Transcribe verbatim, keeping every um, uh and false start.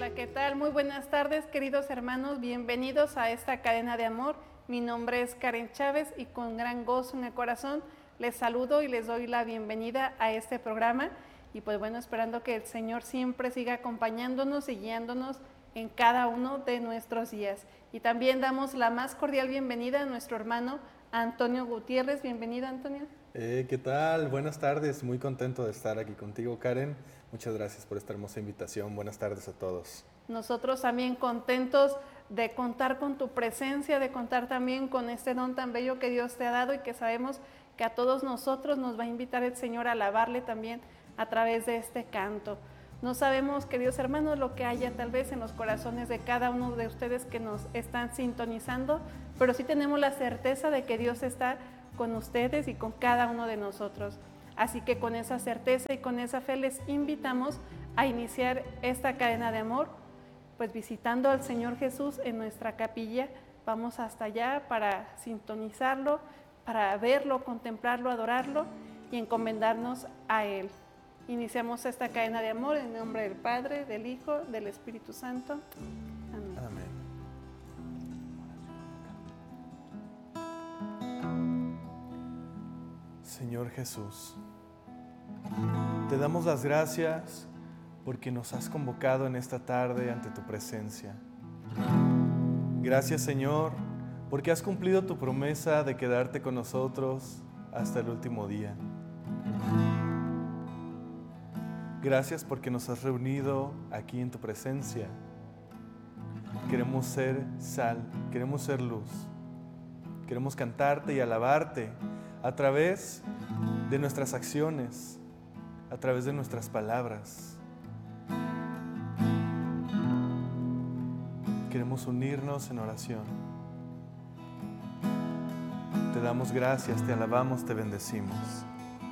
Hola, ¿qué tal? Muy buenas tardes, queridos hermanos. Bienvenidos a esta cadena de amor. Mi nombre es Karen Chávez y con gran gozo en el corazón les saludo y les doy la bienvenida a este programa. Y pues bueno, esperando que el Señor siempre siga acompañándonos y guiándonos en cada uno de nuestros días. Y también damos la más cordial bienvenida a nuestro hermano Antonio Gutiérrez. Bienvenido, Antonio. Eh, ¿Qué tal? Buenas tardes, muy contento de estar aquí contigo, Karen. Muchas gracias por esta hermosa invitación. Buenas tardes a todos. Nosotros también contentos de contar con tu presencia, de contar también con este don tan bello que Dios te ha dado y que sabemos que a todos nosotros nos va a invitar el Señor a alabarle también a través de este canto. No sabemos, queridos hermanos, lo que haya tal vez en los corazones de cada uno de ustedes que nos están sintonizando, pero sí tenemos la certeza de que Dios está con ustedes y con cada uno de nosotros. Así que con esa certeza y con esa fe les invitamos a iniciar esta cadena de amor, pues visitando al Señor Jesús en nuestra capilla. Vamos hasta allá para sintonizarlo, para verlo, contemplarlo, adorarlo y encomendarnos a Él. Iniciamos esta cadena de amor en nombre del Padre, del Hijo, del Espíritu Santo. Amén. Amén. Señor Jesús, te damos las gracias porque nos has convocado en esta tarde ante tu presencia. Gracias, Señor, porque has cumplido tu promesa de quedarte con nosotros hasta el último día. Gracias porque nos has reunido aquí en tu presencia. Queremos ser sal, queremos ser luz. Queremos cantarte y alabarte a través de nuestras acciones, a través de nuestras palabras. Queremos unirnos en oración. Te damos gracias, te alabamos, te bendecimos.